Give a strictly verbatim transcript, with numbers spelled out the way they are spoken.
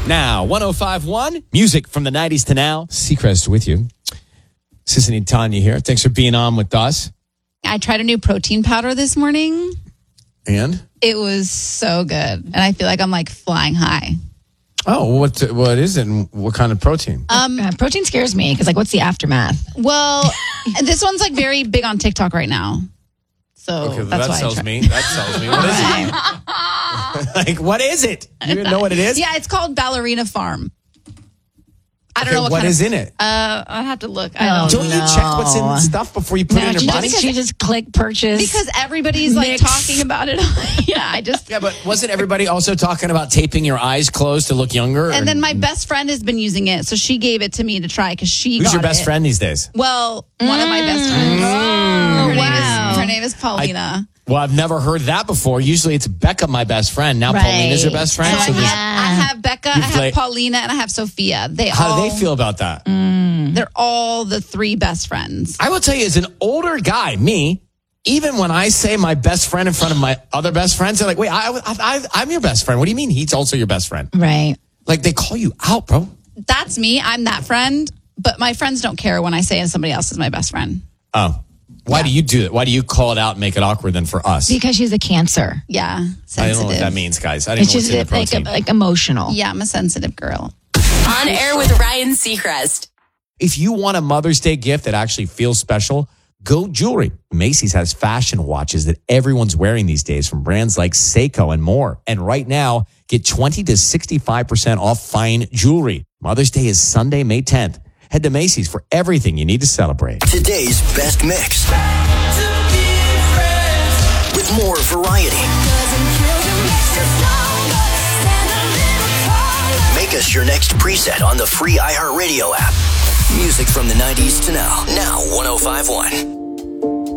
Now, one oh five point one, music from the nineties to now. Seacrest with you. Sissy and Tanya here. Thanks for being on with us. I tried a new protein powder this morning. And? It was so good. And I feel like I'm like flying high. Oh, what what is it and what kind of protein? Um, uh, protein scares me because, like, what's the aftermath? Well, this one's like very big on TikTok right now. So okay, well, that's that why sells I try- me. That sells me. What is it? Like, what is it? You even know what it is? Yeah, it's called Ballerina Farm. I don't Okay, know what, what kind is of, in it. Uh, I'll have to look. I Oh, don't Don't know. you check what's in stuff before you put No, it in she your body? just, she just click purchase. Because everybody's like Mix. talking about it. Yeah, I just. Yeah, but wasn't everybody also talking about taping your eyes closed to look younger? And then my best friend has been using it, so she gave it to me to try because she. Who's got your best it. friend these days? Well, one of my best friends. Oh, her, wow. name is, her name is Paulina. Well, I've never heard that before. Usually it's Becca, my best friend. Now Right. Paulina's your best friend. So I So this- have, I have Becca, I You've have like- Paulina, and I have Sophia. They how all, do they feel about that? They're all the three best friends. I will tell you, as an older guy, me, even when I say my best friend in front of my other best friends, they're like, wait, I, I, I, I'm your best friend. What do you mean he's also your best friend? Right. Like, they call you out, bro. That's me. I'm that friend. But my friends don't care when I say somebody else is my best friend. Oh. Why do you do it? Why do you call it out and make it awkward then for us? Because she's a Cancer. Yeah, I sensitive. don't know what that means, guys. I didn't It's know what's just in the like, protein. like emotional. Yeah, I'm a sensitive girl. On air with Ryan Seacrest. If you want a Mother's Day gift that actually feels special, go jewelry. Macy's has fashion watches that everyone's wearing these days from brands like Seiko and more. And right now, get twenty to sixty-five percent off fine jewelry. Mother's Day is Sunday, May tenth. Head to Macy's for everything you need to celebrate. Today's best mix. With more variety. Make us your next preset on the free iHeartRadio app. Music from the nineties to now. Now one oh five point one.